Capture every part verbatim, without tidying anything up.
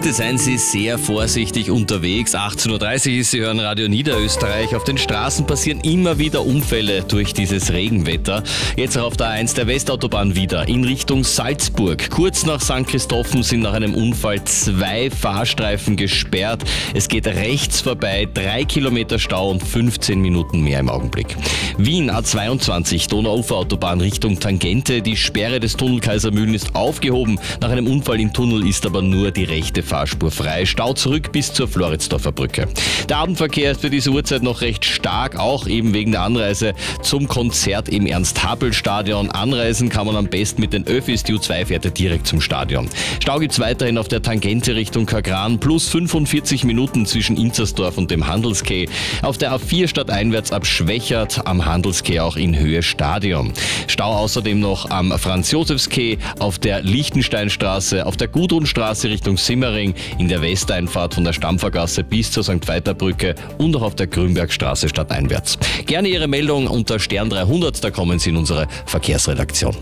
Bitte seien Sie sehr vorsichtig unterwegs. achtzehn Uhr dreißig ist, Sie hören Radio Niederösterreich. Auf den Straßen passieren immer wieder Unfälle durch dieses Regenwetter. Jetzt auch auf der A eins der Westautobahn wieder in Richtung Salzburg. Kurz nach Sankt Christophen sind nach einem Unfall zwei Fahrstreifen gesperrt. Es geht rechts vorbei, drei Kilometer Stau und fünfzehn Minuten mehr im Augenblick. Wien A zweiundzwanzig, Donauuferautobahn Richtung Tangente. Die Sperre des Tunnel Kaisermühlen ist aufgehoben. Nach einem Unfall im Tunnel ist aber nur die rechte Fahrspur frei. Stau zurück bis zur Floridsdorfer Brücke. Der Abendverkehr ist für diese Uhrzeit noch recht stark, auch eben wegen der Anreise zum Konzert im Ernst-Happel-Stadion. Anreisen kann man am besten mit den Öffis. Die U zwei fährt ja direkt zum Stadion. Stau gibt's weiterhin auf der Tangente Richtung Kagran, plus fünfundvierzig Minuten zwischen Inzersdorf und dem Handelskeh. Auf der A vier stadteinwärts ab Schwächert, am Handelskeh auch in Höhe Stadion. Stau außerdem noch am Franz-Josefs-Quai, auf der Lichtensteinstraße, auf der Gudrunstraße Richtung Simmering, in der Westeinfahrt von der Stampfergasse bis zur Sankt Veiter-Brücke und auch auf der Grünbergstraße stadteinwärts. Gerne Ihre Meldung unter Stern dreihundert, da kommen Sie in unsere Verkehrsredaktion.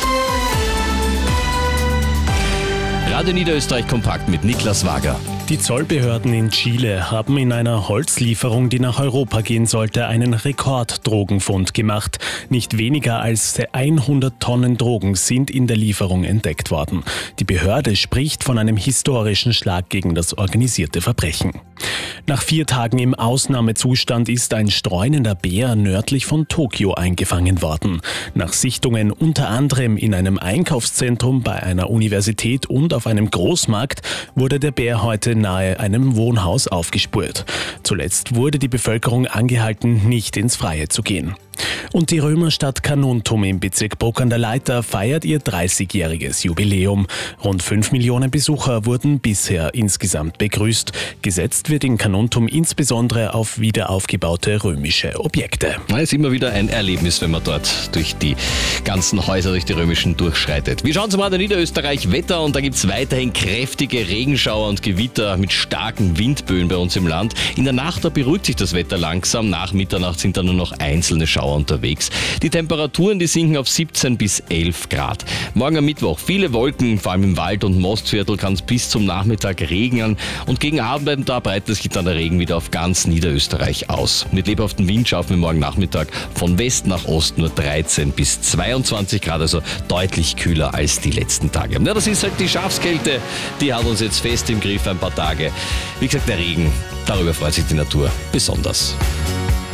Radio Niederösterreich kompakt mit Niklas Wager. Die Zollbehörden in Chile haben in einer Holzlieferung, die nach Europa gehen sollte, einen Rekorddrogenfund gemacht. Nicht weniger als hundert Tonnen Drogen sind in der Lieferung entdeckt worden. Die Behörde spricht von einem historischen Schlag gegen das organisierte Verbrechen. Nach vier Tagen im Ausnahmezustand ist ein streunender Bär nördlich von Tokio eingefangen worden. Nach Sichtungen unter anderem in einem Einkaufszentrum, bei einer Universität und auf einem Großmarkt wurde der Bär heute nahe einem Wohnhaus aufgespürt. Zuletzt wurde die Bevölkerung angehalten, nicht ins Freie zu gehen. Und die Römerstadt Carnuntum im Bezirk Bruck an der Leitha feiert ihr dreißigjähriges Jubiläum. Rund fünf Millionen Besucher wurden bisher insgesamt begrüßt. Gesetzt wird in Carnuntum insbesondere auf wiederaufgebaute römische Objekte. Es ist immer wieder ein Erlebnis, wenn man dort durch die ganzen Häuser, durch die römischen durchschreitet. Wir schauen zum Radio Niederösterreich Wetter und da gibt es weiterhin kräftige Regenschauer und Gewitter mit starken Windböen bei uns im Land. In der Nacht da beruhigt sich das Wetter langsam. Nach Mitternacht sind da nur noch einzelne Schauer unterwegs. Die Temperaturen, die sinken auf siebzehn bis elf Grad. Morgen am Mittwoch viele Wolken, vor allem im Wald- und Mostviertel kann es bis zum Nachmittag regnen und gegen Abend da breitet sich dann der Regen wieder auf ganz Niederösterreich aus. Mit lebhaftem Wind schaffen wir morgen Nachmittag von West nach Ost nur dreizehn bis zweiundzwanzig Grad, also deutlich kühler als die letzten Tage. Ja, das ist halt die Schafskälte, die hat uns jetzt fest im Griff ein paar Tage. Wie gesagt, der Regen, darüber freut sich die Natur besonders.